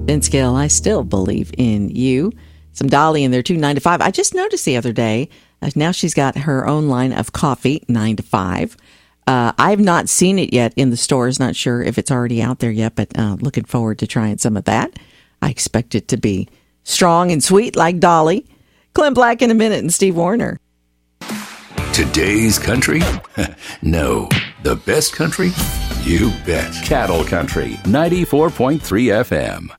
Vince Gill, I still believe in you. Some Dolly in there too, 9 to 5. I just noticed the other day, now she's got her own line of coffee, 9 to 5. I've not seen it yet in the stores. Not sure if it's already out there yet, but looking forward to trying some of that. I expect it to be strong and sweet like Dolly. Clint Black in a minute and Steve Warner. Today's country? No. The best country? You bet. Cattle Country, 94.3 FM.